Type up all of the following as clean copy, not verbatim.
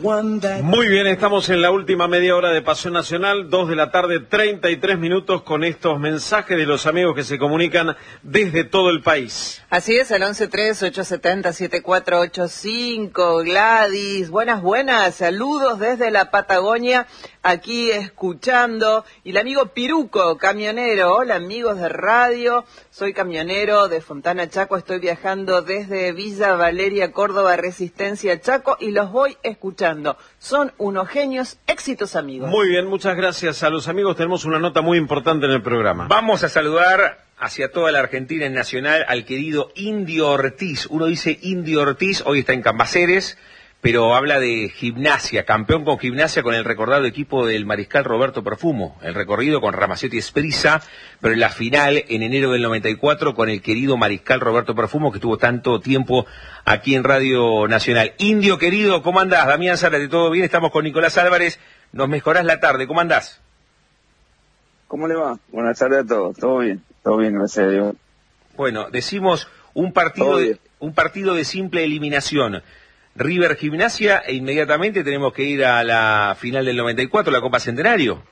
Muy bien, estamos en la última media hora de Pasión Nacional, 2 de la tarde, 33 minutos, con estos mensajes de los amigos que se comunican desde todo el país. Así es, al 1138707485, Gladys, buenas, saludos desde la Patagonia, aquí escuchando, y el amigo Piruco, camionero, hola amigos de radio, soy camionero de Fontana Chaco, estoy viajando desde Villa Valeria, Córdoba, Resistencia, Chaco, y los voy escuchando, son unos genios, éxitos amigos. Muy bien, muchas gracias a los amigos, tenemos una nota muy importante en el programa. Vamos a saludar hacia toda la Argentina en Nacional al querido Indio Ortiz. Uno dice Indio Ortiz, hoy está en Cambaceres, pero habla de Gimnasia, campeón con Gimnasia con el recordado equipo del mariscal Roberto Perfumo, el recorrido con Ramaciotti Esprissa, pero en la final en enero del 94 con el querido mariscal Roberto Perfumo que estuvo tanto tiempo aquí en Radio Nacional. Indio querido, ¿cómo andás? Damián Zárate, ¿todo bien? Estamos con Nicolás Álvarez, nos mejorás la tarde, ¿cómo andás? ¿Cómo le va? Buenas tardes a todos, todo bien, gracias a Dios. Bueno, decimos un partido de simple eliminación. River Gimnasia e inmediatamente tenemos que ir a la final del 94, la Copa Centenario.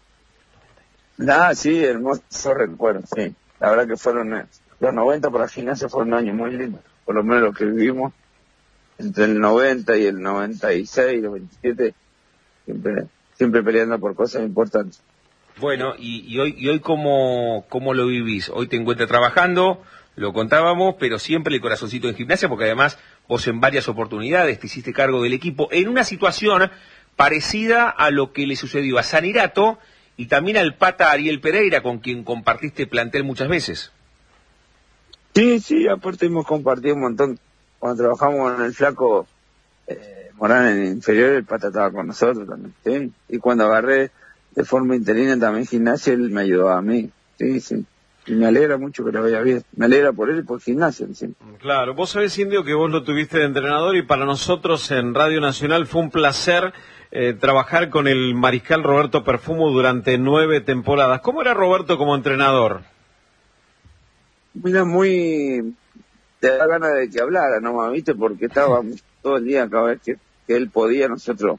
Sí, hermoso recuerdo, sí. La verdad que fueron los 90 para Gimnasia fueron un año muy lindo, por lo menos lo que vivimos entre el 90 y el 96, los 27, siempre peleando por cosas importantes. Bueno, y hoy ¿cómo lo vivís? Hoy te encuentras trabajando, lo contábamos, pero siempre el corazoncito en Gimnasia, porque además vos en varias oportunidades te hiciste cargo del equipo en una situación parecida a lo que le sucedió a Sanirato y también al Pata Ariel Pereira, con quien compartiste plantel muchas veces. Sí, aparte hemos compartido un montón. Cuando trabajamos en el Flaco Morán en inferior, el Pata estaba con nosotros también, ¿sí? Y cuando agarré de forma interina también Gimnasia, él me ayudó a mí, sí. Y me alegra mucho que lo vaya bien. Me alegra por él y por Gimnasia. ¿Sí? Claro, vos sabés, Indio, que vos lo tuviste de entrenador y para nosotros en Radio Nacional fue un placer trabajar con el mariscal Roberto Perfumo durante 9 temporadas. ¿Cómo era Roberto como entrenador? Mira, te da ganas de que hablara nomás, ¿viste? Porque estaba todo el día, cada vez que él podía, nosotros,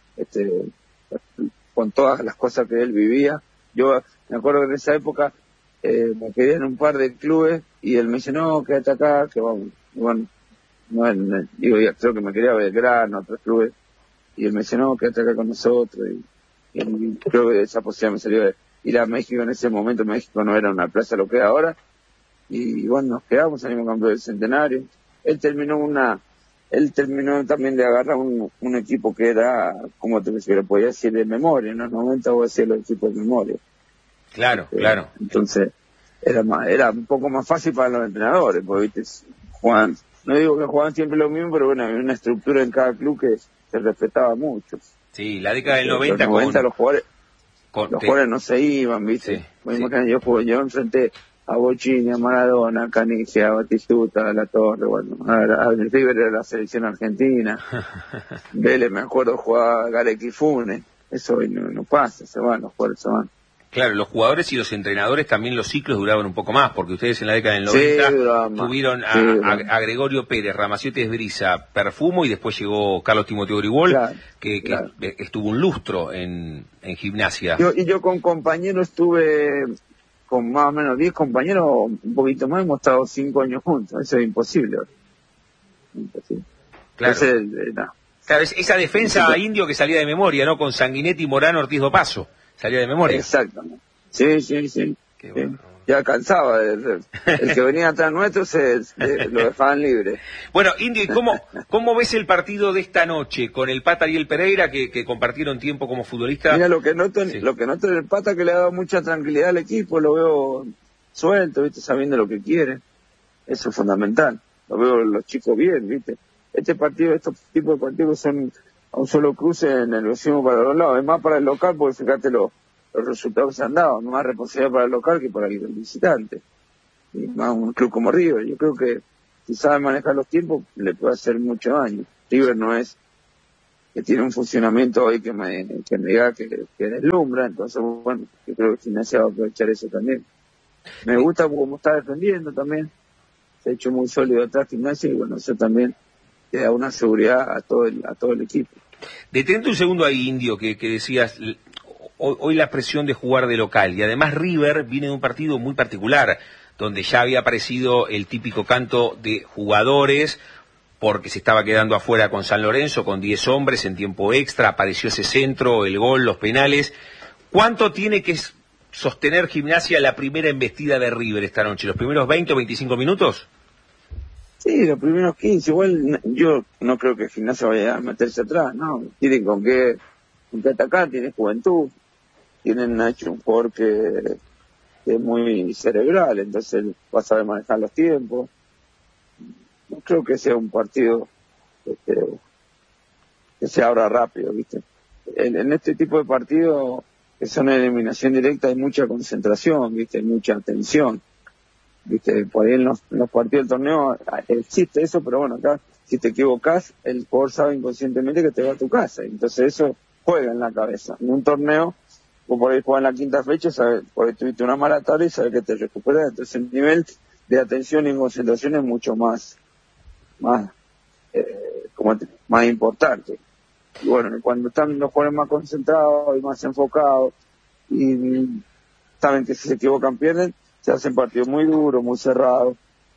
con todas las cosas que él vivía. Yo me acuerdo que en esa época me quedé en un par de clubes y él me dice, no, quédate acá, que vamos. Y bueno, creo que me quería Belgrano, otros clubes, y él me dice, no, quédate acá con nosotros, y creo que esa posibilidad me salió de ir a México. En ese momento México no era una plaza lo que es ahora, y bueno, nos quedamos, salimos campeón del Centenario. Él terminó también de agarrar un equipo que era, como te podía decir, de memoria. En los 90 vos decías los equipos de memoria. Claro. Entonces, era un poco más fácil para los entrenadores, porque ¿viste? No digo que jugaban siempre lo mismo, pero bueno, había una estructura en cada club que se respetaba mucho. Sí, la década del 90 los jugadores no se iban, ¿viste? Sí, yo enfrenté a Bochini, a Maradona, a Canigia, a Batistuta, a La Torre, bueno, a River de la selección argentina. Vélez, me acuerdo, jugaba a Garek y Funes. Eso hoy no pasa, los jugadores se van. Claro, los jugadores y los entrenadores también los ciclos duraban un poco más, porque ustedes en la década del 90 tuvieron a Gregorio Pérez, Ramaciotti Esprissa, Perfumo, y después llegó Carlos Timoteo Gribol, que estuvo un lustro en Gimnasia. Yo con compañeros estuve con más o menos 10 compañeros, un poquito más, hemos estado 5 años juntos. Eso es imposible. Claro. Claro, esa defensa Indio que salía de memoria, ¿no? Con Sanguinetti, Morano, Ortiz do Paso. Salía de memoria. Exactamente. Sí. Bueno. Ya cansaba. El que venía atrás nuestro lo dejaban libre. Bueno, Indio, ¿y cómo ves el partido de esta noche con el Pata y el Pereira que compartieron tiempo como futbolista? Mira, lo que noto en el Pata, que le ha dado mucha tranquilidad al equipo, lo veo suelto, ¿viste? Sabiendo lo que quiere. Eso es fundamental. Lo veo los chicos bien, ¿viste? Estos tipos de partidos son a un solo cruce en el vecino para los lados. Es más para el local, porque fíjate los resultados que se han dado. Más responsabilidad para el local que para el visitante. Y más un club como River. Yo creo que si sabe manejar los tiempos, le puede hacer mucho daño. River no es que tiene un funcionamiento hoy que me diga que deslumbra. Entonces, bueno, yo creo que Gimnasia va a aprovechar eso también. Me gusta cómo está defendiendo también. Se ha hecho muy sólido atrás Gimnasia y bueno, eso también te da una seguridad a todo el equipo. Detente un segundo ahí, Indio, que decías, hoy la presión de jugar de local, y además River viene de un partido muy particular, donde ya había aparecido el típico canto de jugadores, porque se estaba quedando afuera con San Lorenzo, con 10 hombres en tiempo extra, apareció ese centro, el gol, los penales. ¿Cuánto tiene que sostener Gimnasia la primera embestida de River esta noche? ¿Los primeros 20 o 25 minutos? Sí, los primeros 15, igual yo no creo que Gimnasia vaya a meterse atrás, no, tienen con qué atacar, tienen juventud, tienen Nacho un jugador que es muy cerebral, entonces va a saber manejar los tiempos. No creo que sea un partido que se abra rápido, ¿viste? En este tipo de partidos que son eliminación directa hay mucha concentración, ¿viste? Hay mucha tensión. ¿Viste? Por ahí en los partidos del torneo existe eso, pero bueno, acá si te equivocás, el jugador sabe inconscientemente que te va a tu casa, entonces eso juega en la cabeza. En un torneo, vos por ahí jugás en la quinta fecha, sabes, por ahí tuviste una mala tarde y sabes que te recuperas, entonces el nivel de atención y concentración es mucho más importante. Y bueno, cuando están los jugadores más concentrados y más enfocados y saben que si se equivocan pierden, se hacen partidos muy duros, muy cerrados,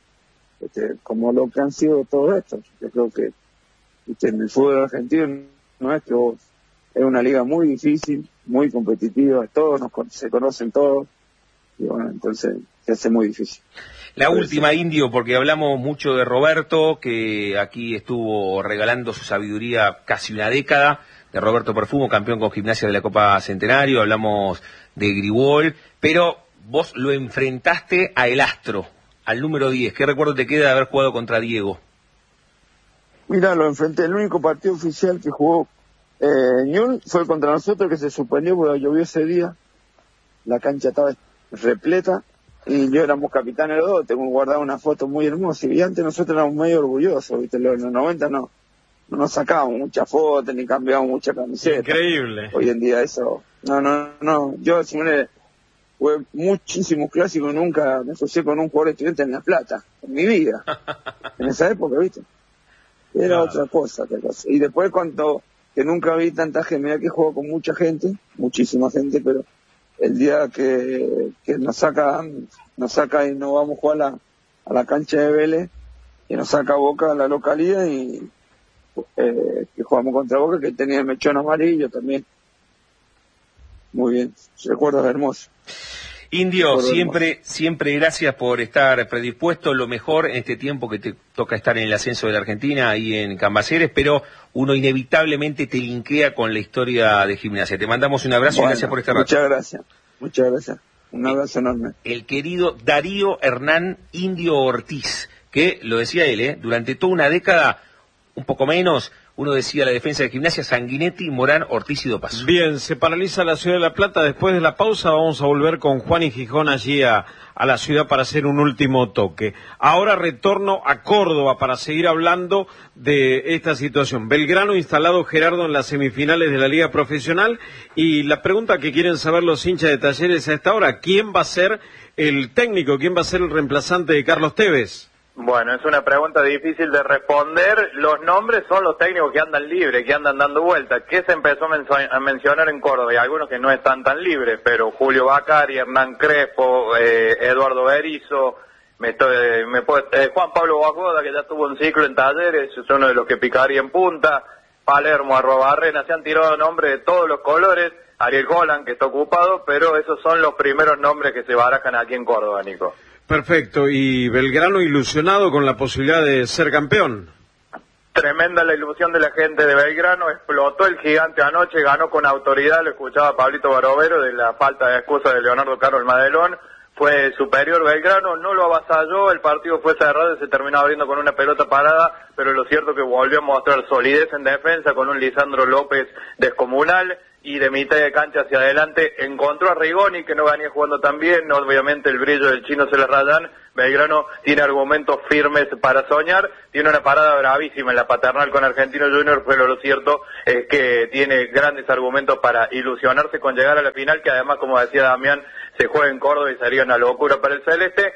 como lo que han sido todos estos. Yo creo que en el fútbol argentino nuestro es una liga muy difícil, muy competitiva, todos se conocen todos, y bueno, entonces se hace muy difícil. La última, Indio, porque hablamos mucho de Roberto, que aquí estuvo regalando su sabiduría casi una década, de Roberto Perfumo, campeón con Gimnasia de la Copa Centenario, hablamos de Gribol, pero vos lo enfrentaste a El Astro, al número 10. ¿Qué recuerdo te queda de haber jugado contra Diego? Mira, lo enfrenté, el único partido oficial que jugó Ñul fue contra nosotros, que se suspendió porque llovió ese día, la cancha estaba repleta, y yo éramos capitanes los dos, tengo guardado una foto muy hermosa, y antes nosotros éramos medio orgullosos, ¿viste? En los 90 no nos sacábamos muchas fotos, ni cambiábamos mucha camiseta. Increíble. Hoy en día eso, no, yo jugué muchísimos clásicos, nunca me asocié con un jugador estudiante en La Plata, en mi vida, en esa época, ¿viste? Era otra cosa. Y después que nunca vi tanta gente, mira que juego con mucha gente, muchísima gente, pero el día que nos saca y nos vamos a jugar a la cancha de Vélez, y nos saca Boca a la localidad, y que jugamos contra Boca, que tenía el mechón amarillo también. Muy bien, recuerdos hermosos. Indio, siempre gracias por estar predispuesto, lo mejor en este tiempo que te toca estar en el ascenso de la Argentina, ahí en Cambaceres, pero uno inevitablemente te linkea con la historia de Gimnasia. Te mandamos un abrazo y gracias por este rato. Muchas gracias. Un abrazo enorme. El querido Darío Hernán Indio Ortiz, que, lo decía él, durante toda una década, un poco menos, uno decía la defensa de Gimnasia, Sanguinetti, Morán, Ortiz y Dopazo. Bien, se paraliza la ciudad de La Plata. Después de la pausa vamos a volver con Juan y Gijón allí a la ciudad para hacer un último toque. Ahora retorno a Córdoba para seguir hablando de esta situación. Belgrano instalado, Gerardo, en las semifinales de la Liga Profesional, y la pregunta que quieren saber los hinchas de Talleres a esta hora: ¿quién va a ser el técnico? ¿Quién va a ser el reemplazante de Carlos Tevez? Bueno, es una pregunta difícil de responder. Los nombres son los técnicos que andan libres, que andan dando vueltas. ¿Qué se empezó a mencionar en Córdoba? Y algunos que no están tan libres, pero Julio Bacari, Hernán Crespo, Eduardo Berizzo, Juan Pablo Guagoda, que ya tuvo un ciclo en Talleres, es uno de los que picaría en punta. Palermo, Arrobarrena, se han tirado nombres de todos los colores. Ariel Holland, que está ocupado, pero esos son los primeros nombres que se barajan aquí en Córdoba, Nico. Perfecto, y Belgrano ilusionado con la posibilidad de ser campeón. Tremenda la ilusión de la gente de Belgrano, explotó el gigante anoche, ganó con autoridad, lo escuchaba Pablito Barovero de la falta de excusa de Leonardo Carol Madelón, fue superior Belgrano, no lo avasalló, el partido fue cerrado y se terminó abriendo con una pelota parada, pero lo cierto es que volvió a mostrar solidez en defensa con un Lisandro López descomunal, y de mitad de cancha hacia adelante encontró a Rigoni, que no venía jugando tan bien, obviamente el brillo del chino se le rayan. Belgrano tiene argumentos firmes para soñar, tiene una parada bravísima en la paternal con Argentino Junior, pero lo cierto es que tiene grandes argumentos para ilusionarse con llegar a la final, que además, como decía Damián, se juega en Córdoba y sería una locura para el Celeste.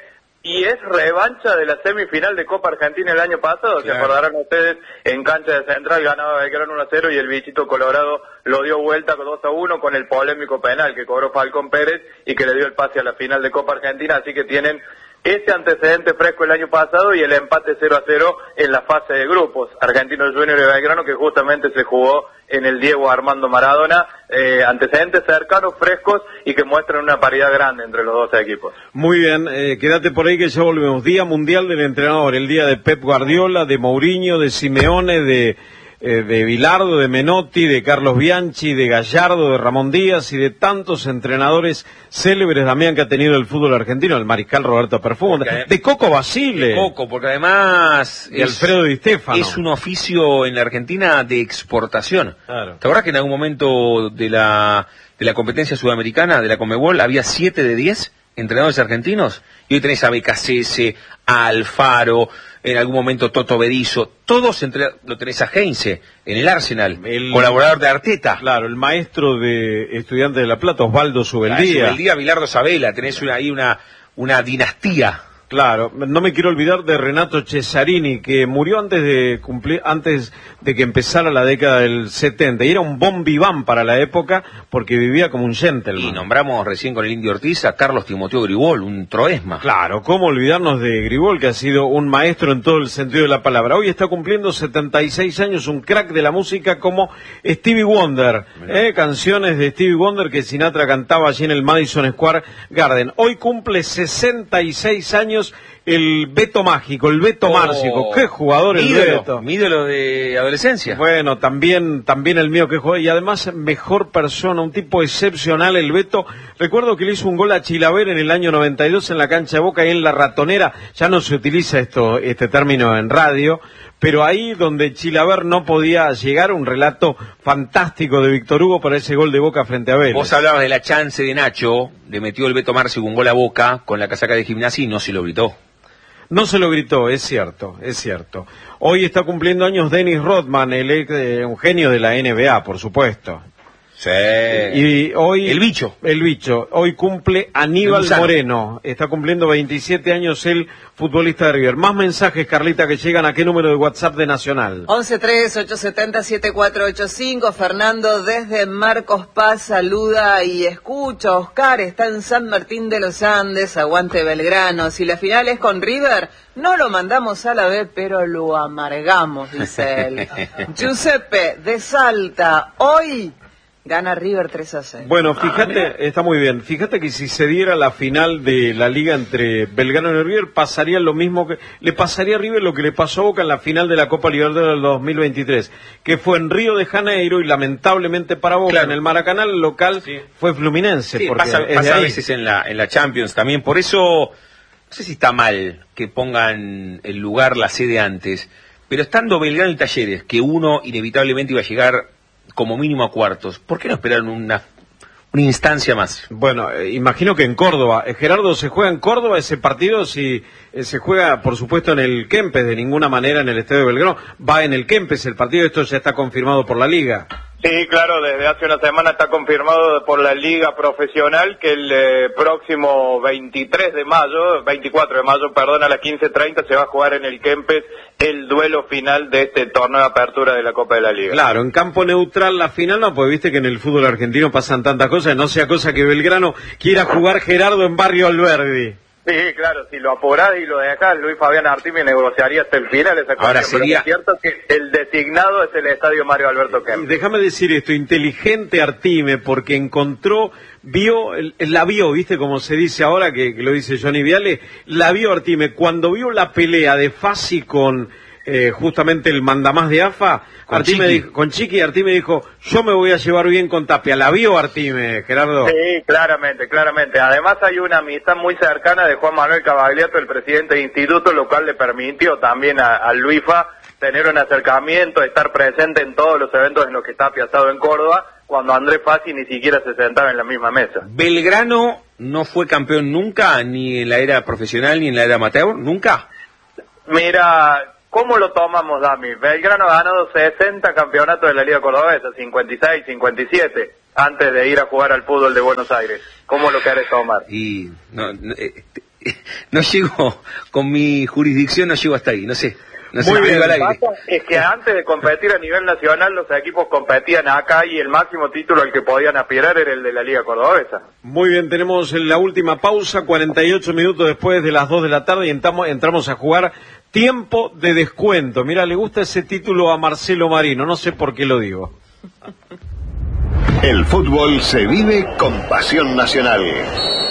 y es revancha de la semifinal de Copa Argentina el año pasado. Claro. Se acordarán ustedes, en cancha de Central ganaba Belgrano 1-0 y el bichito Colorado lo dio vuelta 2-1 con el polémico penal que cobró Falcón Pérez y que le dio el pase a la final de Copa Argentina, así que tienen ese antecedente fresco el año pasado y el empate 0-0 en la fase de grupos. Argentinos Juniors y Belgrano, que justamente se jugó en el Diego Armando Maradona, antecedentes cercanos, frescos y que muestran una paridad grande entre los dos equipos. Muy bien, quédate por ahí que ya volvemos. Día Mundial del Entrenador, el día de Pep Guardiola, de Mourinho, de Simeone, de Bilardo, de Menotti, de Carlos Bianchi, de Gallardo, de Ramón Díaz y de tantos entrenadores célebres, Damián, que ha tenido el fútbol argentino, el mariscal Roberto Perfumo, de Coco Basile. De Coco, porque además y Alfredo Di Stéfano. Es un oficio en la Argentina de exportación. Claro. ¿Te acuerdas que en algún momento de la competencia sudamericana, de la Conmebol, había 7 de 10 entrenadores argentinos? Y hoy tenés a BKCS, a Alfaro, en algún momento Toto Berizo, todos lo tenés a Heinze, en el Arsenal, colaborador de Arteta. Claro, el maestro de Estudiantes de La Plata, Osvaldo Subeldía. Subeldía, Bilardo Sabela, tenés ahí una dinastía. Claro, no me quiero olvidar de Renato Cesarini, que murió antes de que empezara la década del 70, y era un bon vivant para la época, porque vivía como un gentleman. Y nombramos recién con el Indio Ortiz a Carlos Timoteo Gribol, un troesma. Claro, cómo olvidarnos de Gribol, que ha sido un maestro en todo el sentido de la palabra. Hoy está cumpliendo 76 años, un crack de la música como Stevie Wonder, canciones de Stevie Wonder que Sinatra cantaba allí en el Madison Square Garden. Hoy cumple 66 años el Beto Mágico, el Beto Márcico. ¡Qué jugador el Beto! Mi ídolo de adolescencia. Bueno, también el mío que juega, y además mejor persona, un tipo excepcional el Beto. Recuerdo que le hizo un gol a Chilaver en el año 92 en la cancha de Boca y en La Ratonera. Ya no se utiliza este término en radio, pero ahí donde Chilaver no podía llegar, un relato fantástico de Víctor Hugo para ese gol de Boca frente a Vélez. Vos hablabas de la chance de Nacho, le metió el Beto Márcico un gol a Boca con la casaca de Gimnasia y no se lo gritó. No se lo gritó, es cierto, es cierto. Hoy está cumpliendo años Dennis Rodman, un genio de la NBA, por supuesto. Sí. Y hoy El bicho. Hoy cumple Aníbal Moreno. Está cumpliendo 27 años el futbolista de River. Más mensajes, Carlita, que llegan a qué número de WhatsApp de Nacional. 1138707485. Fernando desde Marcos Paz saluda y escucha. Oscar está en San Martín de los Andes. Aguante Belgrano. Si la final es con River, no lo mandamos a la B, pero lo amargamos, dice él. Giuseppe de Salta. Hoy gana River 3-0. Bueno, fíjate, está muy bien. Fíjate que si se diera la final de la liga entre Belgrano y River, pasaría lo mismo le pasaría a River lo que le pasó a Boca en la final de la Copa Libertadores del 2023, que fue en Río de Janeiro y lamentablemente para Boca, en el Maracaná, el local fue Fluminense. Sí, porque pasa a veces en la Champions también. Por eso, no sé si está mal que pongan el lugar, la sede antes, pero estando Belgrano y Talleres, que uno inevitablemente iba a llegar como mínimo a cuartos, ¿por qué no esperaron una instancia más? Bueno, imagino que en Córdoba. Gerardo, ¿se juega en Córdoba ese partido? Si se juega, por supuesto, en el Kempes, de ninguna manera en el Estadio de Belgrano. Va en el Kempes el partido, esto ya está confirmado por la Liga. Sí, claro, desde hace una semana está confirmado por la Liga Profesional que el próximo 24 de mayo, a las 15:30 se va a jugar en el Kempes el duelo final de este torneo de apertura de la Copa de la Liga. Claro, en campo neutral la final no, porque viste que en el fútbol argentino pasan tantas cosas, no sea cosa que Belgrano quiera jugar Gerardo en Barrio Alberdi. Sí, claro, si lo apurás y lo dejás, Luis Fabián Artime negociaría hasta el final esa cosa. Ahora sería... Pero es cierto que el designado es el Estadio Mario Alberto Kempes. Déjame decir esto, inteligente Artime, porque la vio, viste como se dice ahora, que lo dice Johnny Viale, la vio Artime, cuando vio la pelea de Fassi con justamente el mandamás de AFA, con Chiqui, Artime dijo, yo me voy a llevar bien con Tapia. ¿La vio Artime, Gerardo? Sí, claramente. Además hay una amistad muy cercana de Juan Manuel Cavagliato, el presidente del instituto, lo cual le permitió también a Luifa tener un acercamiento, estar presente en todos los eventos en los que Tapia ha estado en Córdoba, cuando Andrés Fassi ni siquiera se sentaba en la misma mesa. ¿Belgrano no fue campeón nunca, ni en la era profesional ni en la era amateur? ¿Nunca? Mira, ¿cómo lo tomamos, Dami? Belgrano ha ganado 60 campeonatos de la Liga Cordobesa, 56, 57, antes de ir a jugar al fútbol de Buenos Aires. ¿Cómo lo querés tomar? Y no llego, con mi jurisdicción no llego hasta ahí, no sé. Muy bien, al aire. Es que antes de competir a nivel nacional, los equipos competían acá y el máximo título al que podían aspirar era el de la Liga Cordobesa. Muy bien, tenemos la última pausa, 48 minutos después de las 2 de la tarde y entramos a jugar tiempo de descuento. Mira, le gusta ese título a Marcelo Marino, no sé por qué lo digo. El fútbol se vive con pasión nacional.